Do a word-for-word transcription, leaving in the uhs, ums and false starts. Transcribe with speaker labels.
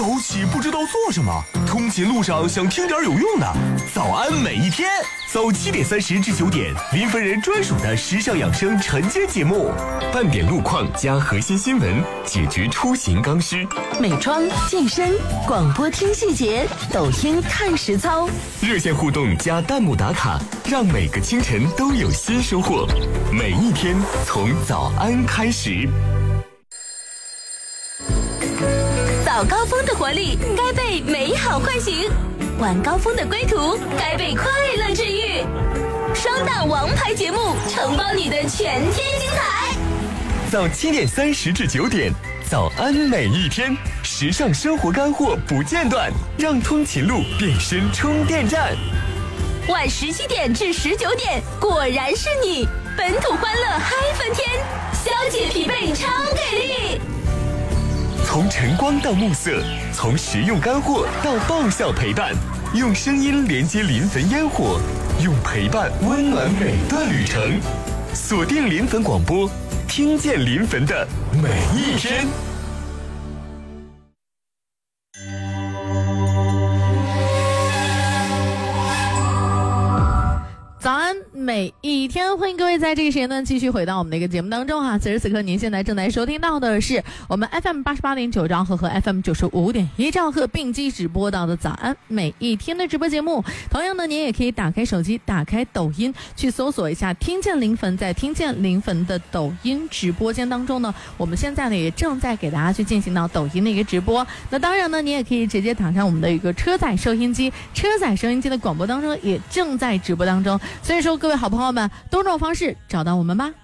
Speaker 1: 早起不知道做什么，通勤路上想听点有用的。早安每一天，早七点三十至九点，临汾人专属的时尚养生晨间节目，半点路况加核心新闻，解决出行刚需。
Speaker 2: 美妆、健身、广播听细节，抖音看实操。
Speaker 1: 热线互动加弹幕打卡，让每个清晨都有新收获。每一天从早安开始。
Speaker 2: 早高峰的活力该被美好唤醒，晚高峰的归途该被快乐治愈。双档王牌节目承包你的全天精彩。
Speaker 1: 早七点三十至九点，早安每一天，时尚生活干货不间断，让通勤路变身充电站。
Speaker 2: 晚十七点至十九点，果然是你，本土欢乐嗨翻天，消解疲惫超给力。
Speaker 1: 从晨光到暮色，从实用干货到爆笑陪伴，用声音连接临汾烟火，用陪伴温暖每段旅程。锁定临汾广播，听见临汾的每一天。
Speaker 3: 早安每一天，欢迎各位在这个时间段继续回到我们的一个节目当中哈。此时此刻您现在正在收听到的是我们 F M 八十八点九兆赫和 F M 九十五点一兆赫并机直播到的早安每一天的直播节目。同样呢，您也可以打开手机，打开抖音去搜索一下听见临汾，在听见临汾的抖音直播间当中呢，我们现在呢也正在给大家去进行到抖音的一个直播。那当然呢，你也可以直接打上我们的一个车载收音机，车载收音机的广播当中也正在直播当中。所以说各位好朋友们，多种方式找到我们吧。